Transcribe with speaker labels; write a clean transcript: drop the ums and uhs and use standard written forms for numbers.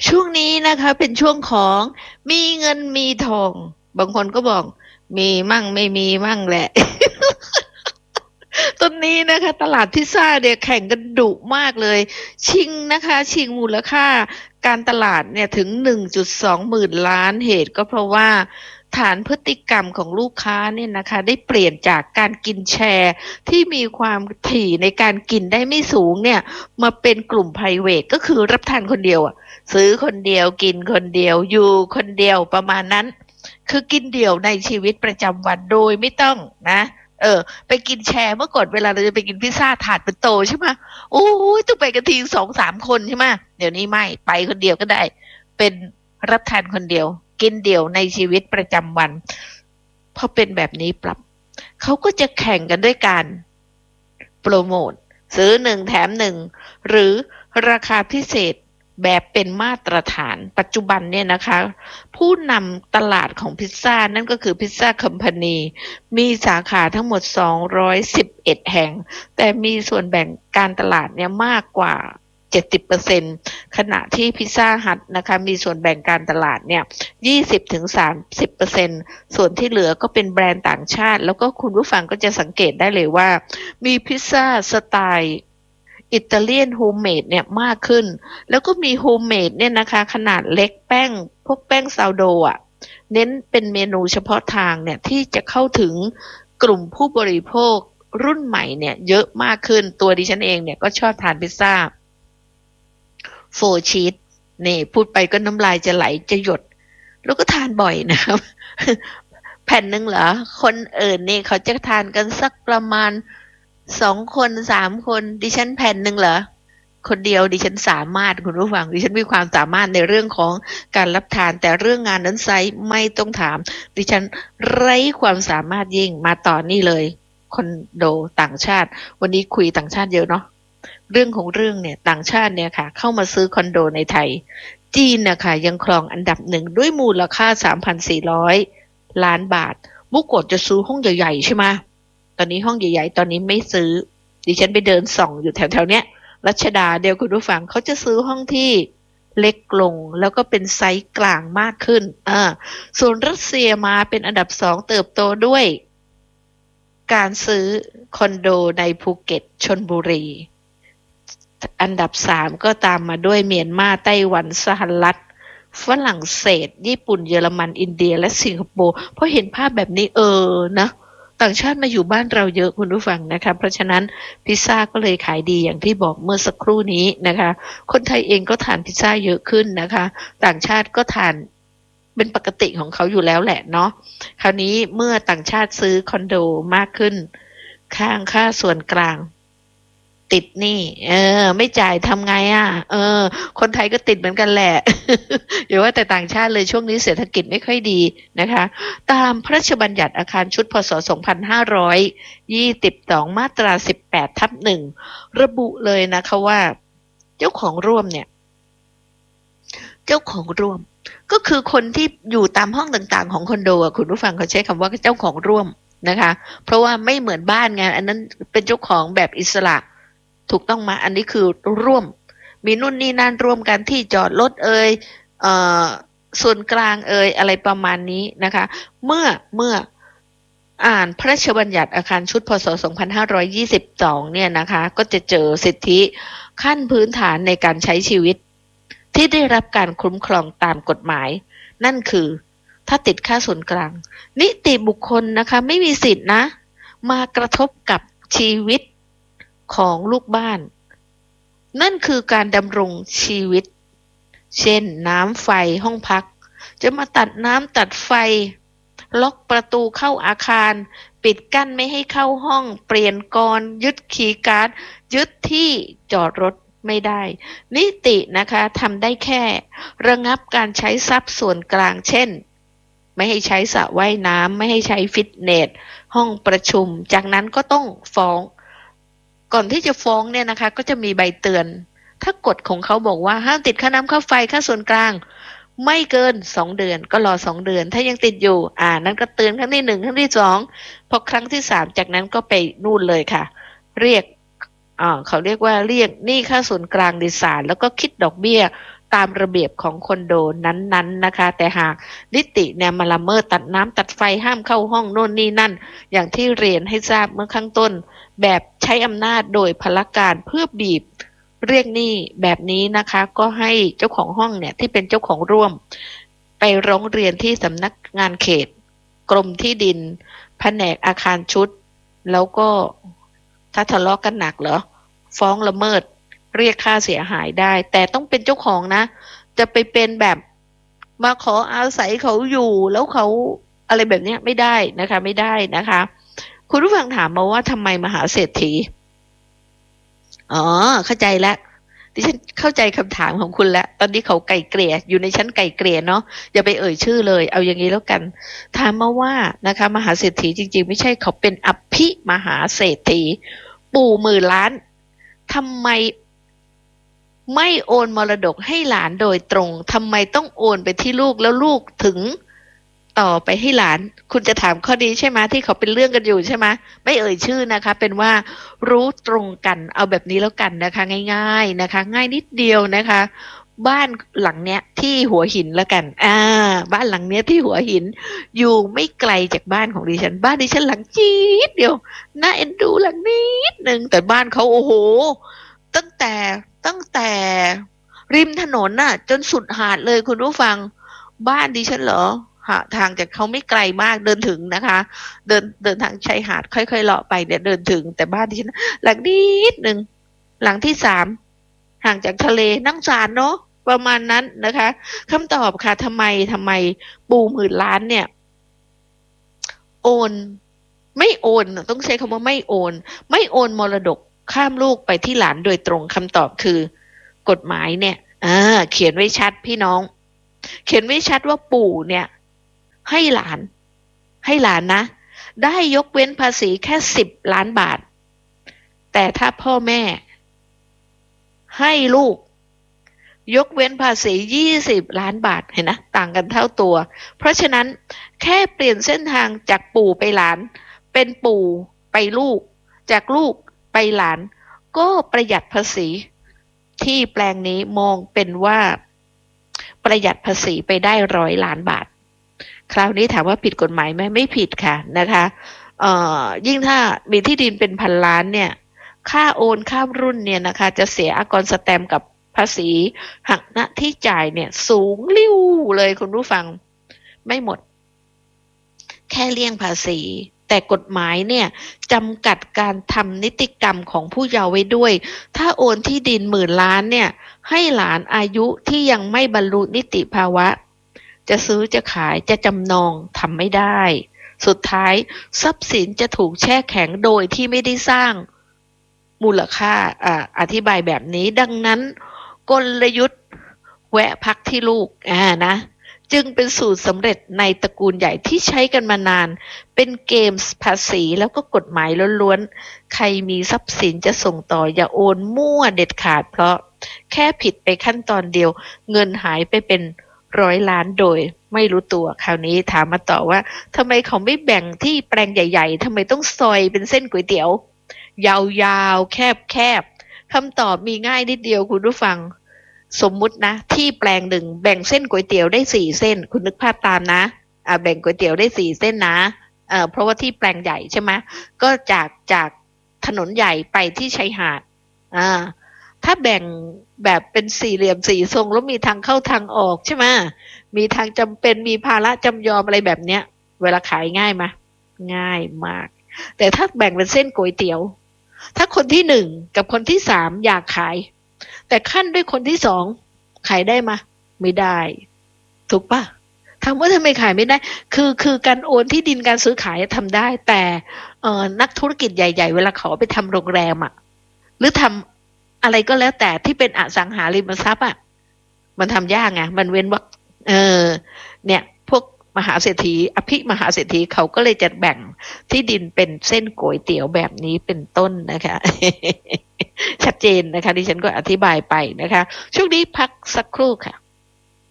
Speaker 1: ช่วงนี้นะคะเป็นช่วงของมีเงินมีทองบางคนก็บอกมีมั่งไม่มีมั่งแหละ ตอนนี้นะคะตลาดพิซซ่าเนี่ยแข่งกันดุมากเลยชิงนะคะชิงมูลค่าการตลาดเนี่ยถึง1.2หมื่นล้านเหตุก็เพราะว่าฐานพฤติกรรมของลูกค้าเนี่ยนะคะได้เปลี่ยนจากการกินแชร์ที่มีความถี่ในการกินได้ไม่สูงเนี่ยมาเป็นกลุ่ม private ก็คือรับทานคนเดียวอะซื้อคนเดียวกินคนเดียวอยู่คนเดียวประมาณนั้นคือกินเดี่ยวในชีวิตประจำวันโดยไม่ต้องนะ เออไปกินแชร์เมื่อก่อนเวลาเราจะไปกินพิซซ่าถาดเป็นโตใช่ไหมโอ้ยต้องไปกันที2-3คนใช่ไหมเดี๋ยวนี้ไม่ไปคนเดียวก็ได้เป็นรับทานคนเดียวกินเดี่ยวในชีวิตประจำวันพอเป็นแบบนี้ปรับเขาก็จะแข่งกันด้วยการโปรโมทซื้อ1แถม1หรือราคาพิเศษแบบเป็นมาตรฐานปัจจุบันเนี่ยนะคะผู้นำตลาดของพิซซ่านั่นก็คือพิซซ่าคัมพานีมีสาขาทั้งหมด211แห่งแต่มีส่วนแบ่งการตลาดเนี่ยมากกว่า70%ขณะที่พิซซ่าฮัทนะคะมีส่วนแบ่งการตลาดเนี่ย20-30%ส่วนที่เหลือก็เป็นแบรนด์ต่างชาติแล้วก็คุณผู้ฟังก็จะสังเกตได้เลยว่ามีพิซซ่าสไตล์อิตาเลียนโฮมเมดเนี่ยมากขึ้นแล้วก็มีโฮมเมดเนี่ยนะคะขนาดเล็กแป้งพวกแป้งซาวโดอ่ะเน้นเป็นเมนูเฉพาะทางเนี่ยที่จะเข้าถึงกลุ่มผู้บริโภครุ่นใหม่เนี่ยเยอะมากขึ้นตัวดิฉันเองเนี่ยก็ชอบทานพิซซ่าโฟร์ชีสนี่พูดไปก็น้ำลายจะไหลจะหยดแล้วก็ทานบ่อยนะครับแผ่นหนึ่งเหรอคนอื่นนี่เขาจะทานกันสักประมาณ2 คน3 คนดิฉันแผ่นหนึ่งเหรอคนเดียวดิฉันสามารถคุณผู้ฟังดิฉันมีความสามารถในเรื่องของการรับทานแต่เรื่องงานนั้นไซส์ไม่ต้องถามดิฉันไร้ความสามารถยิ่งมาต่อนี่เลยคอนโดต่างชาติวันนี้คุยต่างชาติเยอะเนาะเรื่องของเรื่องเนี่ยต่างชาติเนี่ยค่ะเข้ามาซื้อคอนโดในไทยจีนนะคะยังครองอันดับ1ด้วยมูลค่า 3,400 ล้านบาทเมื่อก่อนจะซื้อห้องใหญ่ๆใช่ไหมตอนนี้ห้องใหญ่ๆตอนนี้ไม่ซื้อดิฉันไปเดินส่องอยู่แถวๆเนี้ยรัชดาเดียวคุณผู้ฟังเขาจะซื้อห้องที่เล็กลงแล้วก็เป็นไซส์กลางมากขึ้นส่วนรัสเซียมาเป็นอันดับ2เติบโตด้วยการซื้อคอนโดในภูเก็ตชลบุรีอันดับ3ก็ตามมาด้วยเมียนมาไต้หวันสหรัฐฝรั่งเศสญี่ปุ่นเยอรมันอินเดียและสิงคโปร์พอเห็นภาพแบบนี้นะต่างชาติมาอยู่บ้านเราเยอะคุณผู้ฟังนะคะเพราะฉะนั้นพิซซ่าก็เลยขายดีอย่างที่บอกเมื่อสักครู่นี้นะคะคนไทยเองก็ทานพิซซ่าเยอะขึ้นนะคะต่างชาติก็ทานเป็นปกติของเขาอยู่แล้วแหละเนาะคราวนี้เมื่อต่างชาติซื้อคอนโดมากขึ้นข้างค่าส่วนกลางติดหนี้ไม่จ่ายทำไงคนไทยก็ติดเหมือนกันแหละ อย่าว่าแต่ต่างชาติเลยช่วงนี้เศรษฐกิจไม่ค่อยดีนะคะตามพระราชบัญญัติอาคารชุดพศ2522มาตรา18/1ระบุเลยนะคะว่าเจ้าของร่วมเนี่ยเจ้าของร่วมก็คือคนที่อยู่ตามห้องต่างๆของคอนโดคุณผู้ฟังเขาใช้คำว่าเจ้าของร่วมนะคะเพราะว่าไม่เหมือนบ้านไงอันนั้นเป็นเจ้าของแบบอิสระถูกต้องมาอันนี้คือร่วมมีนู่นนี่นั่นร่วมกันที่จอดรถเอ่อส่วนกลางอะไรประมาณนี้นะคะเมื่ออ่านพระราชบัญญัติอาคารชุดพศ2522เนี่ยนะคะก็จะเจอสิทธิขั้นพื้นฐานในการใช้ชีวิตที่ได้รับการคุ้มครองตามกฎหมายนั่นคือถ้าติดค่าส่วนกลางนิติบุคคลนะคะไม่มีสิทธินะมากระทบกับชีวิตของลูกบ้านนั่นคือการดำรงชีวิตเช่นน้ำไฟห้องพักจะมาตัดน้ำตัดไฟล็อกประตูเข้าอาคารปิดกั้นไม่ให้เข้าห้องเปลี่ยนกลยึดคีย์การ์ดยึดที่จอดรถไม่ได้นิตินะคะทำได้แค่ระงับการใช้ทรัพย์ส่วนกลางเช่นไม่ให้ใช้สระว่ายน้ำไม่ให้ใช้ฟิตเนสห้องประชุมจากนั้นก็ต้องฟ้องก่อนที่จะฟ้องเนี่ยนะคะก็จะมีใบเตือนถ้ากฎของเขาบอกว่าห้ามติดค่าน้ำค่าไฟค่าส่วนกลางไม่เกิน2 เดือนก็รอ2 เดือนถ้ายังติดอยู่นั้นก็เตือนครั้งที่1ครั้งที่2พอครั้งที่3จากนั้นก็ไปนู่นเลยค่ะเรียกเขาเรียกว่าเรียกหนี้ค่าส่วนกลางในศาลแล้วก็คิดดอกเบี้ยตามระเบียบของคอนโดนั้นๆนะคะแต่หากนิติเนี่ยมาละเมิดตัดน้ำตัดไฟห้ามเข้าห้องโน่นนี่นั่นอย่างที่เรียนให้ทราบเมื่อข้างต้นแบบใช้อำนาจโดยพลการเพื่อบีบเรียกหนี้แบบนี้นะคะก็ให้เจ้าของห้องเนี่ยที่เป็นเจ้าของร่วมไปร้องเรียนที่สำนักงานเขตกรมที่ดินแผนกอาคารชุดแล้วก็ถ้าทะเลาะกันหนักเหรอฟ้องละเมิดเรียกค่าเสียหายได้แต่ต้องเป็นเจ้าของนะจะไปเป็นแบบมาขออาศัยเขาอยู่แล้วเขาอะไรแบบนี้ไม่ได้นะคะไม่ได้นะคะคุณผู้ฟังถามมาว่าทำไมมหาเศรษฐีอ๋อเข้าใจแล้วดิฉันเข้าใจคำถามของคุณแล้วตอนนี้เขาไก่เกลี่ยอยู่ในชั้นไก่เกลี่ยเนาะอย่าไปเอ่ยชื่อเลยเอาอย่างนี้แล้วกันถามมาว่านะคะมหาเศรษฐีจริงๆไม่ใช่เขาเป็นอภิมหาเศรษฐีปู่หมื่นล้านทำไมไม่โอนมรดกให้หลานโดยตรงทำไมต้องโอนไปที่ลูกแล้วลูกถึงต่อไปให้หลานคุณจะถามข้อนี้ใช่ไหมที่เขาเป็นเรื่องกันอยู่ใช่ไหมไม่เอ่ยชื่อนะคะเป็นว่ารู้ตรงกันเอาแบบนี้แล้วกันนะคะง่ายๆนะคะง่ายนิดเดียวนะคะบ้านหลังเนี้ยที่หัวหินแล้วกันบ้านหลังเนี้ยที่หัวหินอยู่ไม่ไกลจากบ้านของดิฉันบ้านดิฉันหลังจี๊ดเดียวน่าเอ็นดูหลังนิดนึงแต่บ้านเขาโอ้โหตั้งแต่ริมถนนน่ะจนสุดหาดเลยคุณผู้ฟังบ้านดิฉันเหรอทางจากเขาไม่ไกลมากเดินถึงนะคะเดินทางชายหาดค่อยๆเลาะไปเนี่ยเดินถึงแต่บ้านดิฉันหลังนิดนึงหลังที่3ห่างจากทะเลนั่งสารเนาะประมาณนั้นนะคะคำตอบค่ะทำไมปู่หมื่นล้านเนี่ยโอนไม่โอนต้องใช้คำว่าไม่โอนมรดกข้ามลูกไปที่หลานโดยตรงคำตอบคือกฎหมายเนี่ยเขียนไว้ชัดพี่น้องเขียนไว้ชัดว่าปู่เนี่ยให้หลานนะได้ยกเว้นภาษีแค่10 ล้านบาทแต่ถ้าพ่อแม่ให้ลูกยกเว้นภาษี20 ล้านบาทเห็นนะต่างกันเท่าตัวเพราะฉะนั้นแค่เปลี่ยนเส้นทางจากปู่ไปหลานเป็นปู่ไปลูกจากลูกไปหลานก็ประหยัดภาษีที่แปลงนี้มองเป็นว่าประหยัดภาษีไปได้100 ล้านบาทคราวนี้ถามว่าผิดกฎหมายไหมไม่ผิดค่ะนะคะยิ่งถ้ามีที่ดินเป็นพันล้านเนี่ยค่าโอนข้ามรุ่นเนี่ยนะคะจะเสียอากรสแตมป์กับภาษีหักหน้าที่จ่ายเนี่ยสูงลิ่วเลยคุณผู้ฟังไม่หมดแค่เลี่ยงภาษีแต่กฎหมายเนี่ยจำกัดการทำนิติกรรมของผู้เยาว์ไว้ด้วยถ้าโอนที่ดินหมื่นล้านเนี่ยให้หลานอายุที่ยังไม่บรรลุนิติภาวะจะซื้อจะขายจะจำนองทำไม่ได้สุดท้ายทรัพย์สินจะถูกแช่แข็งโดยที่ไม่ได้สร้างมูลค่าอธิบายแบบนี้ดังนั้นกลยุทธ์แวะพักที่ลูกนะจึงเป็นสูตรสำเร็จในตระกูลใหญ่ที่ใช้กันมานานเป็นเกมภาษีแล้วก็กฎหมายล้วนๆใครมีทรัพย์สินจะส่งต่ออย่าโอนมั่วเด็ดขาดเพราะแค่ผิดไปขั้นตอนเดียวเงินหายไปเป็น100 ล้านโดยไม่รู้ตัวคราวนี้ถามมาต่อว่าทำไมเขาไม่แบ่งที่แปลงใหญ่ๆทำไมต้องซอยเป็นเส้นก๋วยเตี๋ยวยาวๆแคบๆคำตอบมีง่ายนิดเดียวคุณผู้ฟังสมมุตินะที่แปลงหนึ่งแบ่งเส้นก๋วยเตี๋ยวได้4 เส้นคุณนึกภาพตามนะแบ่งก๋วยเตี๋ยวได้4 เส้นนะเพราะว่าที่แปลงใหญ่ใช่ไหมก็จากถนนใหญ่ไปที่ชายหาดถ้าแบ่งแบบเป็นสี่เหลี่ยมสี่ทรงแล้วมีทางเข้าทางออกใช่ไหมมีทางจำเป็นมีภาระจำยอมอะไรแบบเนี้ยเวลาขายง่ายไหมง่ายมากแต่ถ้าแบ่งเป็นเส้นก๋วยเตี๋ยวถ้าคนที่1กับคนที่3อยากขายแต่ขั้นด้วยคนที่2ขายได้มาไม่ได้ถูกปะถามว่าทำไมขายไม่ได้คือการโอนที่ดินการซื้อขายทำได้แต่นักธุรกิจใหญ่ๆเวลาเขาไปทำโรงแรมหรือทำอะไรก็แล้วแต่ที่เป็นอสังหาริมทรัพย์มันทำยากไงมันเว้นว่าเนี่ยพวกมหาเศรษฐีอภิมหาเศรษฐีเขาก็เลยจะแบ่งที่ดินเป็นเส้นก๋วยเตี๋ยวแบบนี้เป็นต้นนะคะ ชัดเจนนะคะดิฉันก็อธิบายไปนะคะช่วงนี้พักสักครู่ค่ะ